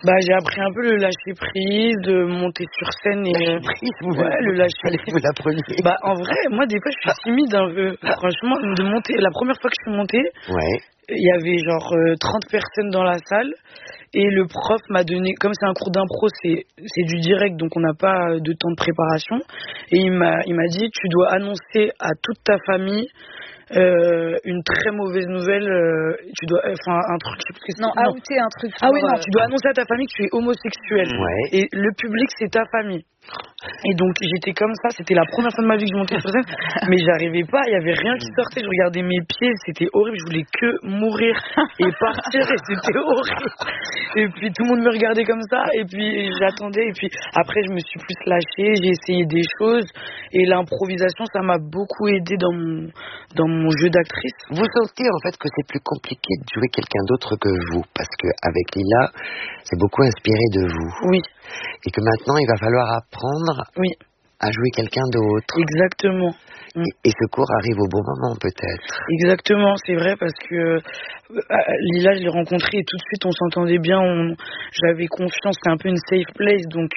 J'ai appris un peu le lâcher prise, de monter sur scène et le lâcher prise. Vous l'apprenez. En vrai, moi des fois je suis timide un peu. Franchement, de monter. La première fois que je suis montée, il y avait genre 30 personnes dans la salle et le prof m'a donné, comme c'est un cours d'impro, c'est du direct, donc on n'a pas de temps de préparation. Et il m'a dit, tu dois annoncer à toute ta famille une très mauvaise nouvelle, tu dois, un truc. Outer un truc. Ah oui, non, tu dois annoncer à ta famille que tu es homosexuel. Et le public, c'est ta famille. Et donc j'étais comme ça, c'était la première fois de ma vie que je montais sur scène, mais j'arrivais pas, il y avait rien qui sortait, je regardais mes pieds, c'était horrible, je voulais que mourir et partir et c'était horrible. Et puis tout le monde me regardait comme ça et puis j'attendais et puis après je me suis plus lâchée, j'ai essayé des choses et l'improvisation ça m'a beaucoup aidée dans mon jeu d'actrice. Vous sentez en fait que c'est plus compliqué de jouer quelqu'un d'autre que vous parce que avec Lila, c'est beaucoup inspiré de vous. Oui. Et que maintenant il va falloir apprendre à jouer quelqu'un d'autre. Exactement. Et ce cours arrive au bon moment peut-être. Exactement, c'est vrai parce que Lila, je l'ai rencontrée et tout de suite on s'entendait bien, j'avais confiance, c'était un peu une safe place, donc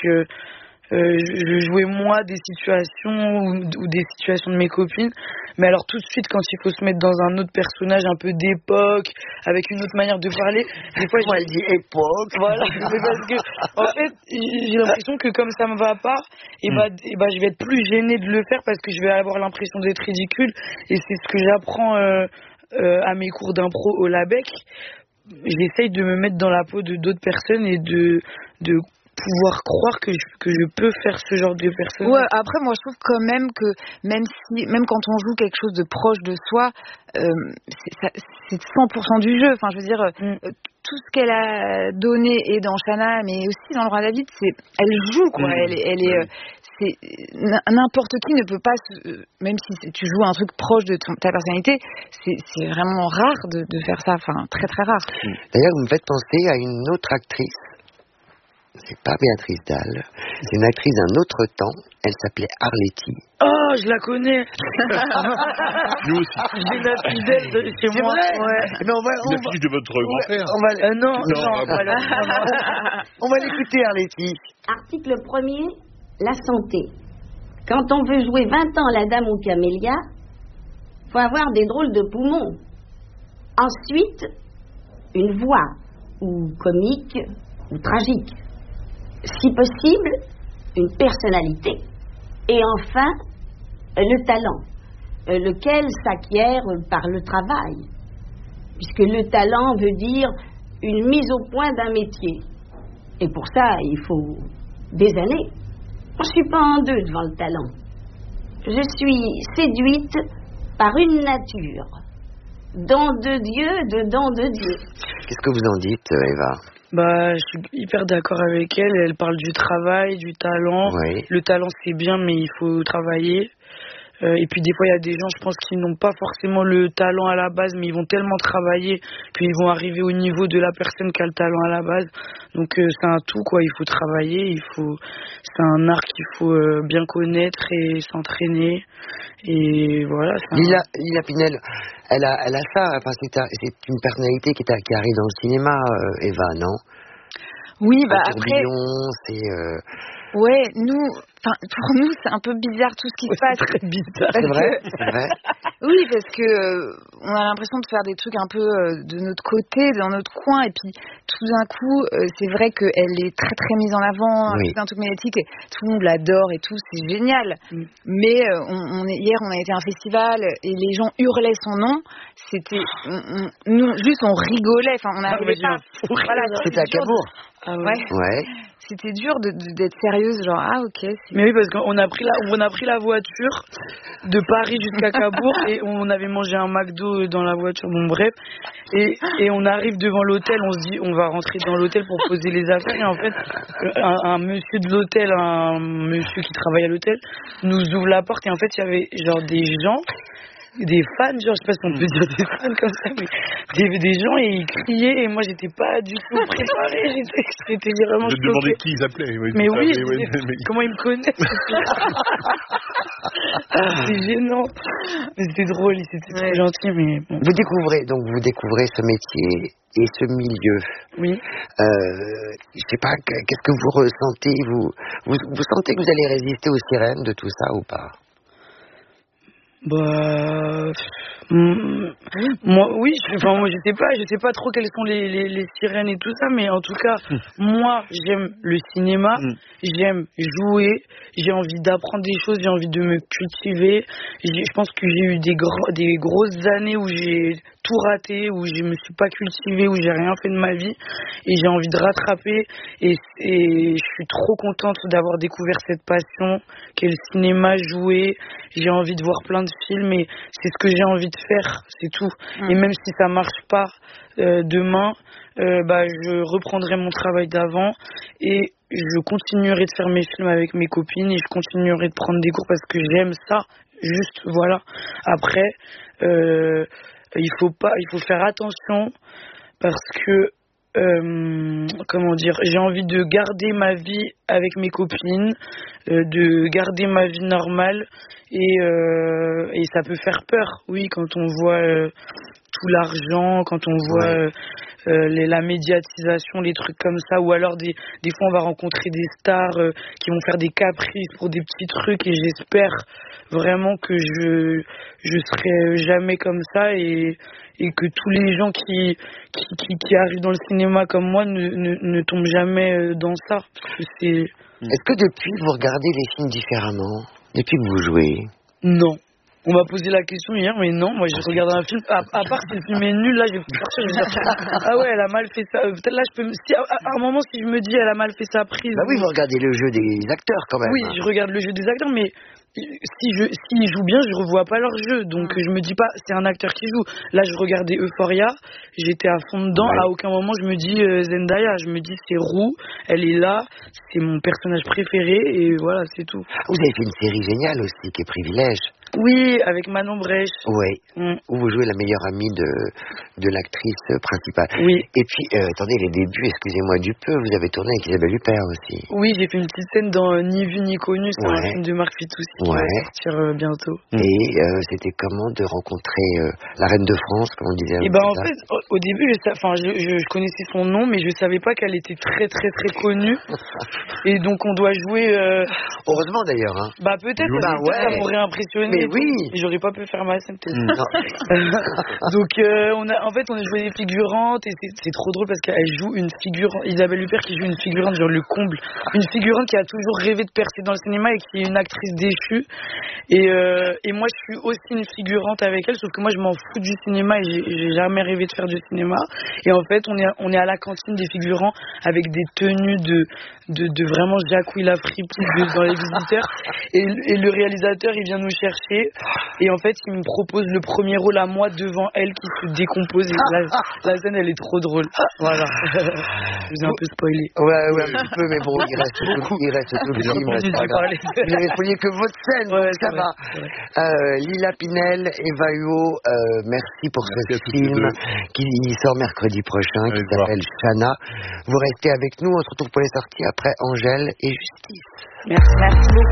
je jouais moi des situations ou des situations de mes copines, mais alors tout de suite quand il faut se mettre dans un autre personnage un peu d'époque avec une autre manière de parler, des fois elle dit époque, voilà, mais parce que en fait j'ai l'impression que comme ça me va pas je vais être plus gênée de le faire parce que je vais avoir l'impression d'être ridicule et c'est ce que j'apprends à mes cours d'impro au Labec. J'essaye de me mettre dans la peau de d'autres personnes et de pouvoir croire que je peux faire ce genre de personne. Ouais, après moi je trouve quand même que même quand on joue quelque chose de proche de soi, c'est 100% du jeu. Enfin je veux dire tout ce qu'elle a donné et dans Shanna mais aussi dans le Roi David, elle joue quoi. Elle est c'est n'importe qui ne peut pas même si tu joues un truc proche de ta personnalité, c'est vraiment rare de faire ça, enfin très très rare. D'ailleurs vous me faites penser à une autre actrice. C'est pas Béatrice Dalle, c'est une actrice d'un autre temps, elle s'appelait Arletty. Oh, je la connais. Nous aussi. J'ai la fidèle de chez moi. Mais la fille de votre grand-père. On va l'écouter Arletty. Article 1er, la santé. Quand on veut jouer 20 ans la dame aux camélias, faut avoir des drôles de poumons. Ensuite, une voix, ou comique, ou tragique. Si possible, une personnalité. Et enfin, le talent, lequel s'acquiert par le travail. Puisque le talent veut dire une mise au point d'un métier. Et pour ça, il faut des années. Je ne suis pas en deux devant le talent. Je suis séduite par une nature. Don de Dieu, dedans de Dieu. Qu'est-ce que vous en dites, Eva ? Je suis hyper d'accord avec elle. Elle parle du travail, du talent. Oui. Le talent, c'est bien, mais il faut travailler. Et puis des fois, il y a des gens, je pense, qui n'ont pas forcément le talent à la base, mais ils vont tellement travailler qu'ils vont arriver au niveau de la personne qui a le talent à la base. Donc c'est un tout, quoi. Il faut travailler, c'est un art qu'il faut bien connaître et s'entraîner. Et voilà. Lila Pinel, elle a ça. Enfin, c'est une personnalité qui arrive dans le cinéma, Eva, non? Oui, après. Ouais, pour nous, c'est un peu bizarre tout ce qui se passe. C'est très bizarre. C'est vrai. Oui, parce que on a l'impression de faire des trucs un peu de notre côté, dans notre coin, et puis tout d'un coup, c'est vrai qu'elle est très très mise en avant, c'est un truc médiatique, et tout le monde l'adore et tout, c'est génial. Mais hier, on a été à un festival et les gens hurlaient son nom. C'était, nous, juste on rigolait, enfin on n'arrivait pas. Voilà, c'était à Cabourg. Ah ouais. C'était dur d'être sérieuse, genre ok. Mais oui, parce qu'on a pris la voiture de Paris jusqu'à Cabourg et on avait mangé un McDo dans la voiture, bon bref. Et on arrive devant l'hôtel, on se dit on va rentrer dans l'hôtel pour poser les affaires et en fait un monsieur de l'hôtel, un monsieur qui travaille à l'hôtel nous ouvre la porte et en fait il y avait genre des gens des fans, genre, je sais pas si on peut dire des fans comme ça, mais des gens et ils criaient et moi j'étais pas du tout préparée, j'étais vraiment Je choquée. te demandais qui ils appelaient. Oui, Mais oui, mais... comment ils me connaissent. C'est gênant. Mais c'était drôle, c'était très gentil, mais bon. Vous découvrez ce métier et ce milieu. Oui. Je sais pas, qu'est-ce que vous ressentez, vous sentez que vous allez résister aux sirènes de tout ça ou pas? Bah, moi, oui, moi, je sais pas trop quelles sont les sirènes et tout ça, mais en tout cas, moi, j'aime le cinéma, j'aime jouer, j'ai envie d'apprendre des choses, j'ai envie de me cultiver. Je pense que j'ai eu des grosses années où j'ai tout raté, où je me suis pas cultivée, où j'ai rien fait de ma vie, et j'ai envie de rattraper, et je suis trop contente d'avoir découvert cette passion qu'est le cinéma, jouer. J'ai envie de voir plein de films et c'est ce que j'ai envie de faire, c'est tout. Et même si ça marche pas demain, je reprendrai mon travail d'avant et je continuerai de faire mes films avec mes copines et je continuerai de prendre des cours parce que j'aime ça. Juste, voilà. Après, il faut faire attention parce que j'ai envie de garder ma vie avec mes copines, de garder ma vie normale et ça peut faire peur, oui, quand on voit tout l'argent, quand on voit la médiatisation, les trucs comme ça, ou alors des fois on va rencontrer des stars qui vont faire des caprices pour des petits trucs et j'espère vraiment que je serai jamais comme ça et que tous les gens qui arrivent dans le cinéma comme moi ne tombent jamais dans ça. Est-ce que depuis vous regardez les films différemment depuis que vous jouez? Non. On m'a posé la question hier, mais non, moi je regarde un film, à part si le film est nul, là je vais partir, je vais dire, ah ouais, elle a mal fait ça, peut-être là je peux, à un moment si je me dis elle a mal fait sa prise. Bah oui, vous regardez le jeu des acteurs quand même. Oui, je regarde le jeu des acteurs, mais s'ils jouent bien, je revois pas leur jeu, donc je me dis pas, c'est un acteur qui joue. Là je regardais Euphoria, j'étais à fond dedans, à aucun moment je me dis Zendaya, je me dis c'est Roux, elle est là, c'est mon personnage préféré, et voilà, c'est tout. Vous avez fait une série géniale aussi, qui est Privilège. Oui, avec Manon Brèche. Oui, où vous jouez la meilleure amie de l'actrice principale. Oui. Et puis, attendez, les débuts, excusez-moi du peu, vous avez tourné avec Isabelle Huppert aussi. Oui, j'ai fait une petite scène dans Ni vu ni connu, c'est un film de Marc Fitoussi qui va sortir bientôt. Et c'était comment de rencontrer la reine de France, comme on disait? Et en fait, au début, je connaissais son nom, mais je savais pas qu'elle était très très très connue. Et donc on doit jouer... Heureusement d'ailleurs. Hein. Bah peut-être, ça m'aurait impressionné. Mais oui. J'aurais pas pu faire ma scène peut-être. Donc on a joué des figurantes et c'est trop drôle parce qu'elle joue une figurante, Isabelle Huppert qui joue une figurante genre le comble, une figurante qui a toujours rêvé de percer dans le cinéma et qui est une actrice déchue et moi je suis aussi une figurante avec elle, sauf que moi je m'en fous du cinéma et j'ai jamais rêvé de faire du cinéma et en fait on est à la cantine des figurants avec des tenues de vraiment Jacouille la fripouille dans Les Visiteurs et le réalisateur il vient nous chercher et en fait il me propose le premier rôle à moi devant elle qui se décompose et la scène elle est trop drôle. Voilà. Je vous ai un peu spoilé. Ouais, un petit peu, mais bon, il reste tout le film. Vous n'avez spoilé que votre scène, donc ça va. Lila Pinel, Eva Huot, merci pour ce film qui sort mercredi prochain, qui s'appelle Chana. Vous restez avec nous, on se retrouve pour les sorties après Angèle et Justice. Merci beaucoup.